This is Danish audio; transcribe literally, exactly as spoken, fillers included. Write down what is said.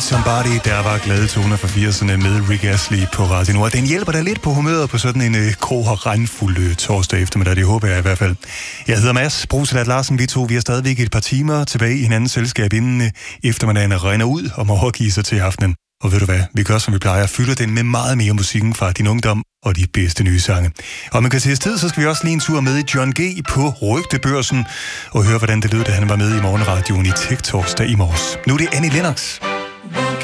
Somebody, der var glade toner fra firserne med Rick Astley på Radio Nord. Den hjælper da lidt på humøret på sådan en øh, grå og regnfuld øh, torsdag eftermiddag, det håber jeg i hvert fald. Jeg hedder Mads Bruselat Larsen, vi to, vi er stadigvæk et par timer tilbage i hinandens selskab, inden øh, eftermiddagen regner ud og må overgive sig til aftenen. Og ved du hvad, vi gør som vi plejer, fylder den med meget mere musikken fra din ungdom og de bedste nye sange. Og man kan se tid, så skal vi også lige en tur med i John G. på Rygtebørsen og høre, hvordan det lød, da han var med i morgenradioen i Tech Torsdag i morges. Nu er det Annie Lennox.